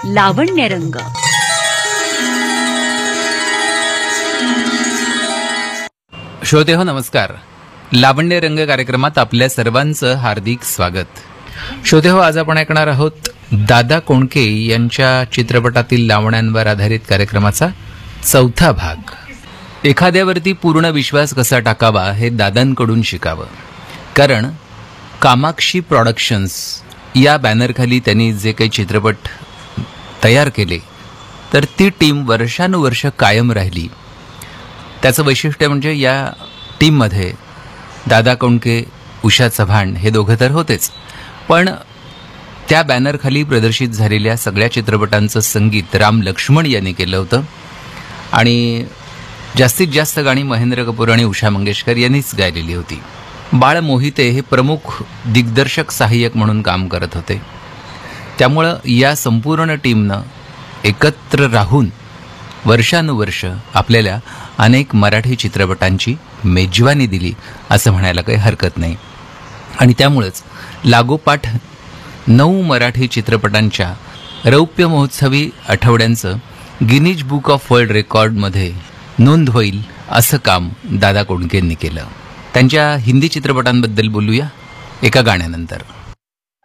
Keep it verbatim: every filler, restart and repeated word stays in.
लावण्यरंग. श्रोते हो नमस्कार. लावण्य रंग कार्यक्रमात आपल्या सर्वांचं हार्दिक स्वागत. श्रोते हो, आज आपण ऐकणार आहोत दादा कोंडके यांच्या चित्रपटातील लावण्यांवर आधारित कार्यक्रमाचा चौथा भाग. एखाद्यावरती पूर्ण विश्वास कसा टाकावा हे दादांकडून शिकावं. कारण कामाक्षी प्रोडक्शन्स या बॅनरखाली त्यांनी जे काही चित्रपट तयार केले तर ती टीम वर्षानुवर्ष कायम राहिली. त्याचं वैशिष्ट्य म्हणजे या टीममध्ये दादा कोंडके, उषा चव्हाण हे दोघं तर होतेच, पण त्या बॅनरखाली प्रदर्शित झालेल्या सगळ्या चित्रपटांचं संगीत राम लक्ष्मण यांनी केलं होतं आणि जास्तीत जास्त गाणी महेंद्र कपूर आणि उषा मंगेशकर यांनीच गायलेली होती. बाळ मोहिते हे प्रमुख दिग्दर्शक सहाय्यक म्हणून काम करत होते. त्यामुळं या संपूर्ण टीमनं एकत्र राहून वर्षानुवर्ष आपल्याला अनेक मराठी चित्रपटांची मेजवानी दिली असं म्हणायला काही हरकत नाही. आणि त्यामुळंच लागोपाठ नऊ मराठी चित्रपटांच्या रौप्य महोत्सवी आठवड्यांचं गिनीज बुक ऑफ वर्ल्ड रेकॉर्डमध्ये नोंद होईल असं काम दादा कोंडकेंनी केलं. त्यांच्या हिंदी चित्रपटांबद्दल बोलूया एका गाण्यानंतर.